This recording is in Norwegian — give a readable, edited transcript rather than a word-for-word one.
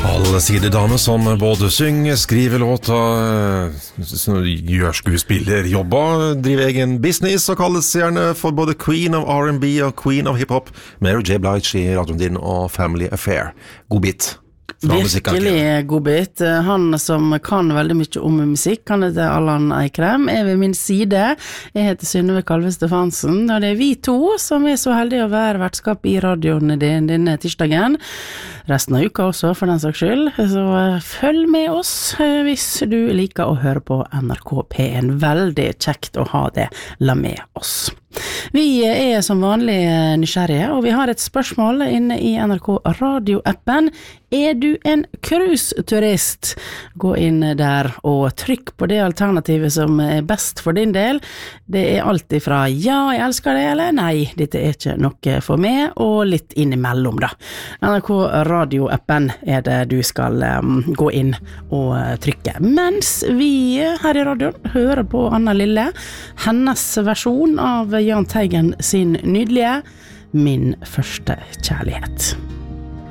Allsidedame som både synger, skriver låter, gjør skuespiller, jobber, driver egen business og kalles gjerne for både Queen of R&B og Queen of Hip-Hop. Mary J. Blige i radioen din og Family Affair. God bit. Virkelig god bit. Han som kan veldig mye om musikk, han heter Allan Eikrem, ved min side. Jeg heter Synnøve Kalve Stefansen, og det vi to som så heldige å være vertskap i radioen denne tirsdagen. Resten av uka også, for den saks skyld. Så følg med oss hvis du liker å høre på NRK P1. Veldig kjekt å ha det la med oss. Vi som vanlig nysgjerrige, og vi har et spørsmål inne i NRK radioappen. Du en cruiseturist? Gå inn der og trykk på det alternativet som best for din del. Det alt ifra ja, jeg elsker det, eller nei, dette ikke noe for meg, og litt innimellom da. NRK radioappen det du skal gå inn og trykke. Mens vi her i radioen hører på Anna Lille, hennes versjon av Jahn Teigen sin nydelige Min første kjærlighet.